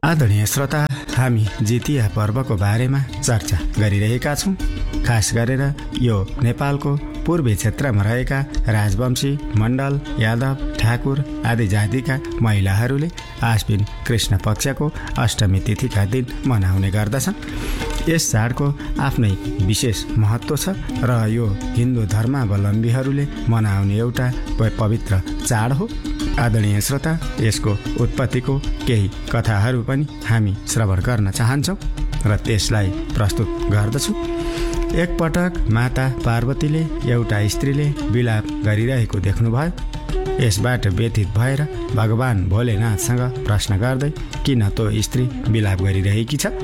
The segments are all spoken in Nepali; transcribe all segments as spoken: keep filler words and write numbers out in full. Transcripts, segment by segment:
आदरणीय श्रोता, हामी जितिया पर्वको बारेमा चर्चा गरिरहेका छौँ। खास गरेर यो नेपालको पूर्वी क्षेत्रमा रहेका राजवंशी, मण्डल, यादव, ठाकुर आदि जातिका महिलाहरूले आश्विन कृष्ण पक्षको अष्टमी तिथिका दिन मनाउने गर्दछन्। यस चाडको आफ्नै विशेष महत्त्व छ र यो हिन्दू धर्मावलम्बीहरूले मनाउने एउटा पवित्र चाड हो। आदरणीय श्रोता, यसको उत्पत्तिको केही कथाहरू पनि हामी श्रवण गर्न चाहन्छौँ र त्यसलाई प्रस्तुत गर्दछु। एकपटक माता पार्वतीले एउटा स्त्रीले विलाप गरिरहेको देख्नुभयो। यसबाट व्यथित भएर भगवान भोलेनाथसँग प्रश्न गर्दै किन त्यो स्त्री विलाप गरिरहेकी छ।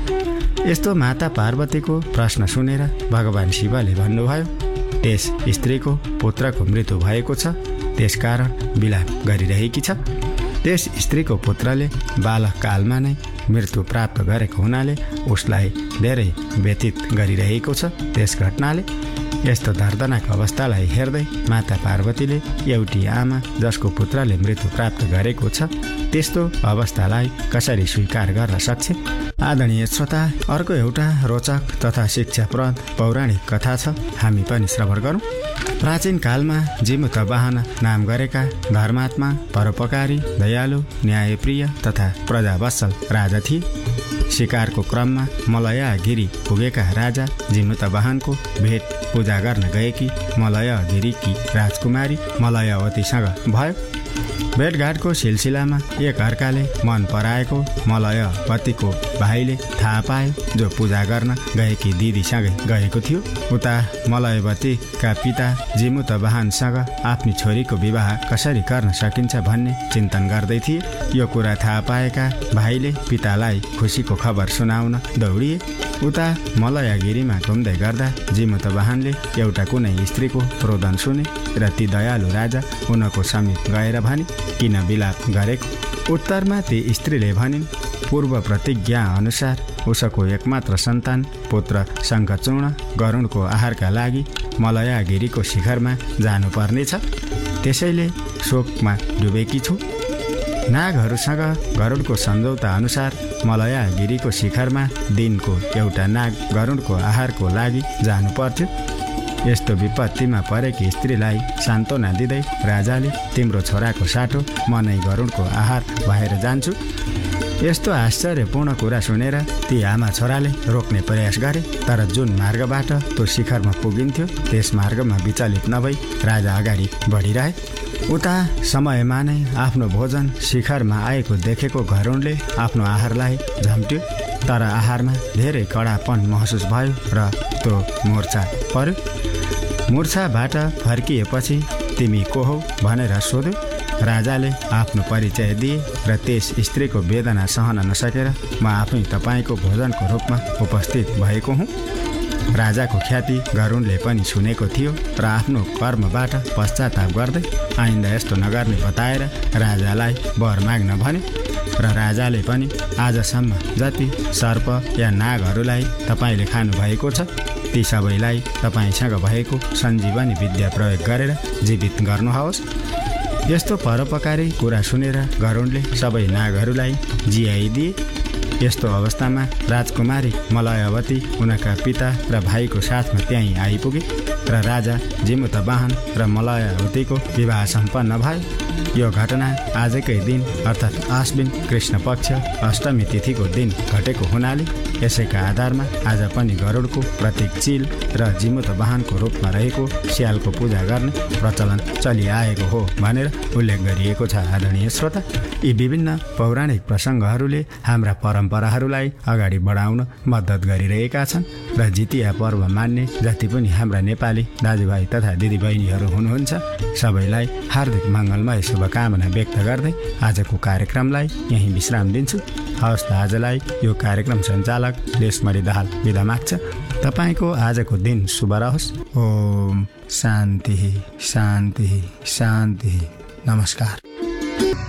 यस्तो माता पार्वतीको प्रश्न सुनेर भगवान शिवले भन्नुभयो, त्यस स्त्रीको पुत्रको मृत्यु भएको छ, त्यसकारण विलाप गरिरहेकी छ। त्यस स्त्रीको पुत्रले बालककालमा नै मृत्यु प्राप्त गरेको हुनाले उसलाई धेरै व्यथित गरिरहेको छ। त्यस घटनाले यस्तो दर्दनाक अवस्थालाई हेर्दै माता पार्वतीले एउटी आमा जसको पुत्रले मृत्यु प्राप्त गरेको छ त्यस्तो अवस्थालाई कसरी स्वीकार गर्न सक्छ। आदरणीय श्रोता, अर्को एउटा रोचक तथा शिक्षाप्रद पौराणिक कथा छ, हामी पनि श्रवण गरौँ। प्राचीन कालमा जिमुत वाहन नाम गरेका धर्मात्मा, परोपकारी, दयालु, न्यायप्रिय तथा प्रजावत्सल राजा थिए। शिकारको क्रममा मलयागिरी पुगेका राजा जिमुत वाहनको भेट पूजा गर्न गएकी मलयगिरीकी राजकुमारी मलयवतीसँग भयो। भेटघाटको सिलसिलामा एक अर्काले मन पराएको मलयवतीको भाइले थाहा पायो, जो पूजा गर्न गएकी दिदीसँगै गएको थियो। उता मलयवतीका पिता जिमुत वाहनसँग आफ्नी छोरीको विवाह कसरी गर्न सकिन्छ भन्ने चिन्तन गर्दै थिए। यो कुरा थाहा पाएका भाइले पितालाई खुसीको खबर सुनाउन दौडिए। उता मलयगिरीमा घुम्दै गर्दा जिमुत वाहनले एउटा कुनै स्त्रीको रोदन सुने र ती दयालु राजा उनको समीप गएर भने, किन विलाप गरेको। उत्तरमा ती स्त्रीले भनिन्, पूर्व प्रतिज्ञा अनुसार उसको एकमात्र सन्तान पुत्र शङ्खचूर्ण गरुडको आहारका लागि मलयागिरीको शिखरमा जानुपर्नेछ, त्यसैले शोकमा डुबेकी छु। नागहरूसँग गरुडको सम्झौता अनुसार मलयागिरीको शिखरमा दिनको एउटा नाग गरुडको आहारको लागि जानु पर्थ्यो। यस्तो विपत्तिमा परेकी स्त्रीलाई सान्त्वना दिँदै राजाले, तिम्रो छोराको साटो म नै गरुडको आहार भएर जान्छु। यस्तो आश्चर्यपूर्ण कुरा सुनेर ती आमा छोराले रोक्ने प्रयास गरे, तर जुन मार्गबाट त्यो शिखरमा पुगिन्थ्यो त्यस मार्गमा विचलित नभई राजा अगाडि बढिरहे। उता समयमा नै आफ्नो भोजन शिखरमा आएको देखेको गरुडले आफ्नो आहारलाई झम्ट्यो, तर आहारमा धेरै कडापन महसुस भयो र त्यो मूर्छा पर्यो। मूर्छाबाट फर्किएपछि तिमी को हौ भनेर सोध्यो। राजाले आफ्नो परिचय दिए र त्यस स्त्रीको वेदना सहन नसकेर म आफै तपाईँको भोजनको रूपमा उपस्थित भएको हुँ। राजाको ख्याति गरुडले पनि सुनेको थियो र आफ्नो कर्मबाट पश्चाताप गर्दै आइन्दा यस्तो नगर्ने बताएर राजालाई वर माग्न भन्यो। र राजाले पनि आजसम्म जति सर्प या नागहरूलाई तपाईँले खानुभएको छ ती सबैलाई तपाईँसँग भएको सञ्जीवनी विद्या प्रयोग गरेर जीवित गर्नुहोस्। यस्तो परोपकारी कुरा सुनेर गरुडले सबै नागहरूलाई जियाइदिए। यस्तो अवस्थामा राजकुमारी मलयवती उनका पिता र भाइको साथमा त्यहीँ आइपुगे र राजा जिमुत वाहन र मलयवतीको विवाह सम्पन्न भयो। यो घटना आजकै दिन अर्थात् आश्विन कृष्ण पक्ष अष्टमी तिथिको दिन घटेको हुनाले यसैका आधारमा आज पनि गरुडको प्रतीक चिल र जिमुत वाहनको रूपमा रहेको स्यालको पूजा गर्ने प्रचलन चलिआएको हो भनेर उल्लेख गरिएको छ। आदरणीय श्रोता, यी विभिन्न पौराणिक प्रसङ्गहरूले हाम्रा परम्पराहरूलाई अगाडि बढाउन मद्दत गरिरहेका छन् र जितिया पर्व मान्ने जति पनि हाम्रा नेपाली दाजुभाइ तथा दिदीबहिनीहरू हुनुहुन्छ सबैलाई हार्दिक मङ्गलमय शुभकामना व्यक्त गर्दै आजको कार्यक्रमलाई यहीँ विश्राम दिन्छु। हवस् त, आजलाई यो कार्यक्रम सञ्चालक देशमणि दाहाल बिदा माग्छ। तपाईँको आजको दिन शुभ रहोस्। ओम शान्ति शान्ति शान्ति। नमस्कार।